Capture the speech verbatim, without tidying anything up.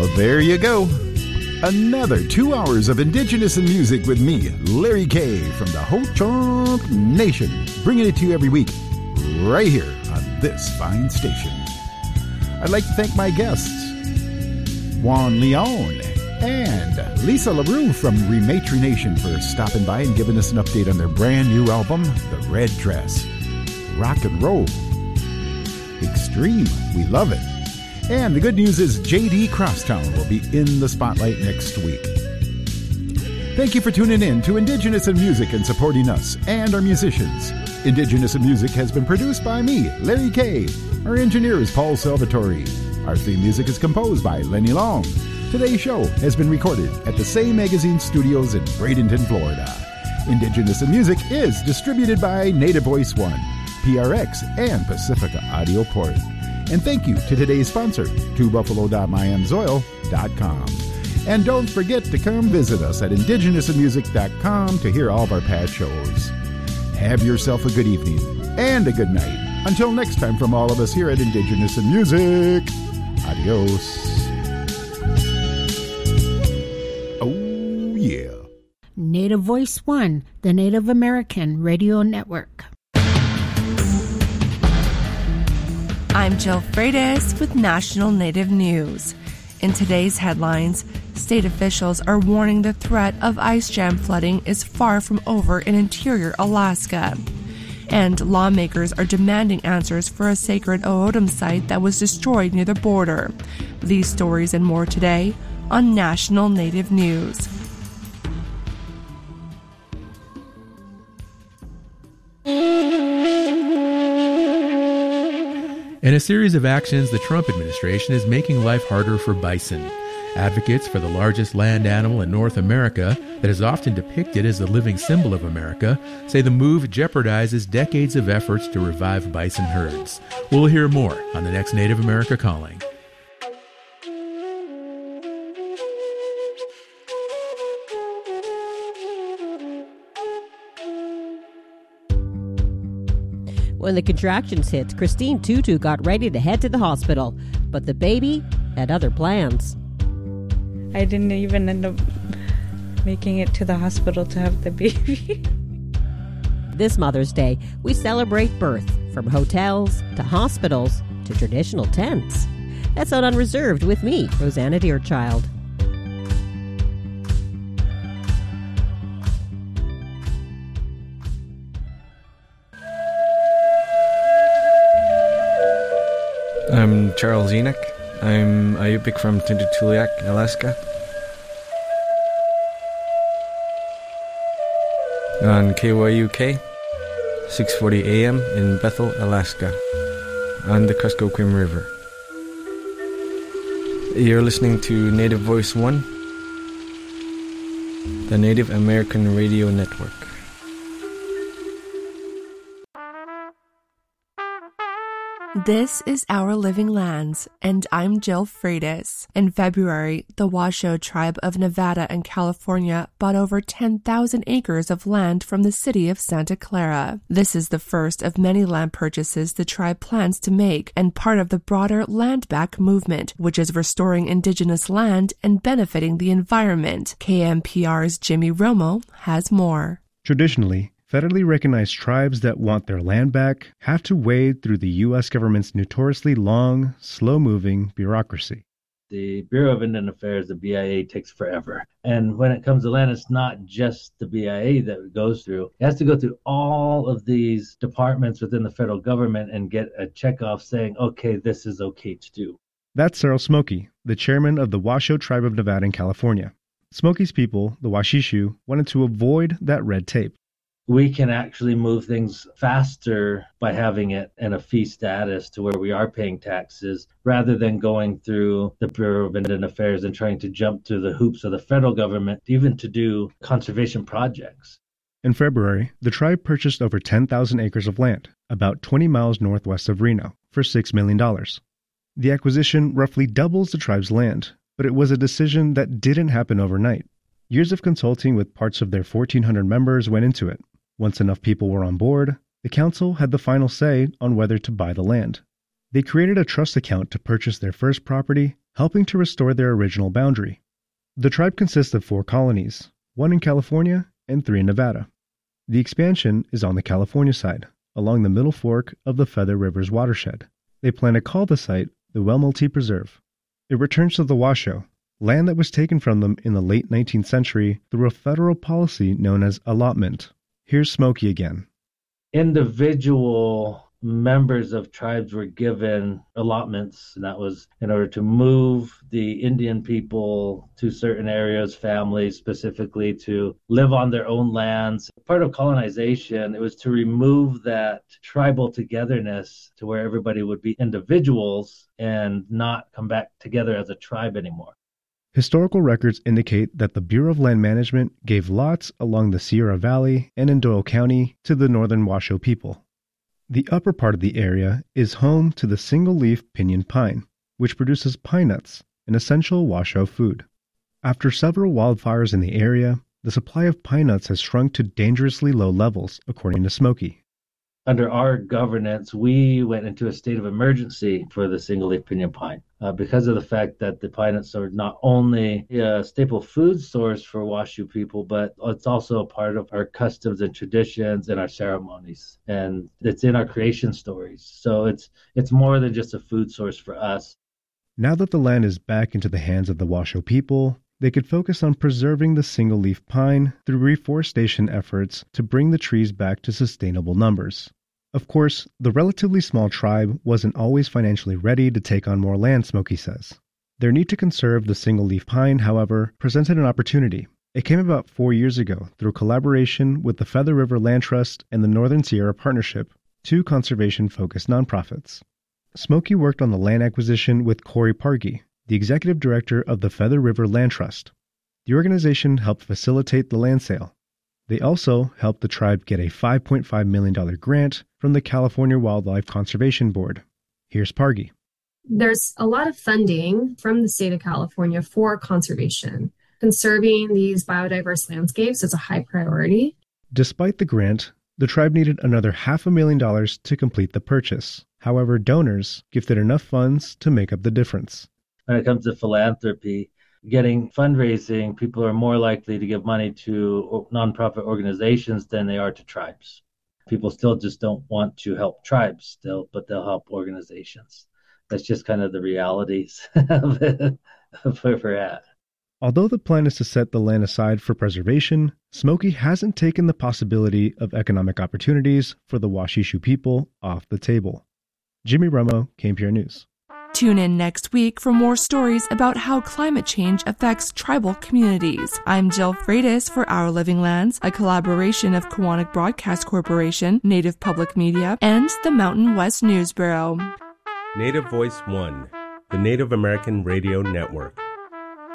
Well, there you go. Another two hours of Indigenous and music with me, Larry K. from the Ho-Chunk Nation, bringing it to you every week, right here on this fine station. I'd like to thank my guests, Juan Leon and Lisa LaRue from Rematry Nation, for stopping by and giving us an update on their brand new album, The Red Dress. Rock and roll. Extreme. We love it. And the good news is J D Crosstown will be in the spotlight next week. Thank you for tuning in to Indigenous in Music and supporting us and our musicians. Indigenous in Music has been produced by me, Larry K. Our engineer is Paul Salvatore. Our theme music is composed by Lenny Long. Today's show has been recorded at the Say Magazine Studios in Bradenton, Florida. Indigenous in Music is distributed by Native Voice One, P R X, and Pacifica Audio Port. And thank you to today's sponsor, two buffalo dot my ams oil dot com. And don't forget to come visit us at indigenous in music dot com to hear all of our past shows. Have yourself a good evening and a good night. Until next time, from all of us here at Indigenous in Music, adios. Oh, yeah. Native Voice One, the Native American Radio Network. I'm Jill Freitas with National Native News. In today's headlines, state officials are warning the threat of ice jam flooding is far from over in interior Alaska. And lawmakers are demanding answers for a sacred O'odham site that was destroyed near the border. These stories and more today on National Native News. In a series of actions, the Trump administration is making life harder for bison. Advocates for the largest land animal in North America, that is often depicted as the living symbol of America, say the move jeopardizes decades of efforts to revive bison herds. We'll hear more on the next Native America Calling. When the contractions hit, Christine Tutu got ready to head to the hospital, but the baby had other plans. I didn't even end up making it to the hospital to have the baby. This Mother's Day, we celebrate birth, from hotels to hospitals to traditional tents. That's on Unreserved with me, Rosanna Deerchild. I'm Charles Enoch. I'm a Yupik from Tututuliak, Alaska. On K Y U K, six forty a m in Bethel, Alaska, on the Kuskokwim River. You're listening to Native Voice One, the Native American Radio Network. This is Our Living Lands, and I'm Jill Freitas. In February, the Washoe tribe of Nevada and California bought over ten thousand acres of land from the city of Santa Clara. This is the first of many land purchases the tribe plans to make, and part of the broader Land Back movement, which is restoring indigenous land and benefiting the environment. K M P R's Jimmy Romo has more. Traditionally, federally recognized tribes that want their land back have to wade through the U S government's notoriously long, slow-moving bureaucracy. The Bureau of Indian Affairs, the B I A, takes forever. And when it comes to land, it's not just the B I A that it goes through. It has to go through all of these departments within the federal government and get a checkoff saying, okay, this is okay to do. That's Cyril Smokey, the chairman of the Washoe Tribe of Nevada in California. Smokey's people, the Washishu, wanted to avoid that red tape. We can actually move things faster by having it in a fee status to where we are paying taxes rather than going through the Bureau of Indian Affairs and trying to jump through the hoops of the federal government, even to do conservation projects. In February, the tribe purchased over ten thousand acres of land, about twenty miles northwest of Reno, for six million dollars. The acquisition roughly doubles the tribe's land, but it was a decision that didn't happen overnight. Years of consulting with parts of their fourteen hundred members went into it. Once enough people were on board, the council had the final say on whether to buy the land. They created a trust account to purchase their first property, helping to restore their original boundary. The tribe consists of four colonies, one in California and three in Nevada. The expansion is on the California side, along the middle fork of the Feather River's watershed. They plan to call the site the Wellmulti Preserve. It returns to the Washoe, land that was taken from them in the late nineteenth century through a federal policy known as allotment. Here's Smokey again. Individual members of tribes were given allotments, and that was in order to move the Indian people to certain areas, families specifically, to live on their own lands. Part of colonization, it was to remove that tribal togetherness to where everybody would be individuals and not come back together as a tribe anymore. Historical records indicate that the Bureau of Land Management gave lots along the Sierra Valley and in Doyle County to the Northern Washoe people. The upper part of the area is home to the single-leaf pinyon pine, which produces pine nuts, an essential Washoe food. After several wildfires in the area, the supply of pine nuts has shrunk to dangerously low levels, according to Smokey. Under our governance, we went into a state of emergency for the single-leaf pinyon pine uh, because of the fact that the pine nuts are not only a staple food source for Washoe people, but it's also a part of our customs and traditions and our ceremonies. And it's in our creation stories. So it's it's more than just a food source for us. Now that the land is back into the hands of the Washoe people, they could focus on preserving the single-leaf pine through reforestation efforts to bring the trees back to sustainable numbers. Of course, the relatively small tribe wasn't always financially ready to take on more land, Smokey says. Their need to conserve the single-leaf pine, however, presented an opportunity. It came about four years ago through collaboration with the Feather River Land Trust and the Northern Sierra Partnership, two conservation-focused nonprofits. Smokey worked on the land acquisition with Corey Pargy, the executive director of the Feather River Land Trust. The organization helped facilitate the land sale. They also helped the tribe get a five point five million dollars grant from the California Wildlife Conservation Board. Here's Pargy. There's a lot of funding from the state of California for conservation. Conserving these biodiverse landscapes is a high priority. Despite the grant, the tribe needed another half a million dollars to complete the purchase. However, donors gifted enough funds to make up the difference. When it comes to philanthropy, getting fundraising, people are more likely to give money to nonprofit organizations than they are to tribes. People still just don't want to help tribes still, but they'll help organizations. That's just kind of the realities of, it, of where we're at. Although the plan is to set the land aside for preservation, Smokey hasn't taken the possibility of economic opportunities for the Washoe people off the table. Jimmy Romo, K N P R News. Tune in next week for more stories about how climate change affects tribal communities. I'm Jill Freitas for Our Living Lands, a collaboration of Kiwanis Broadcast Corporation, Native Public Media, and the Mountain West News Bureau. Native Voice One, the Native American Radio Network.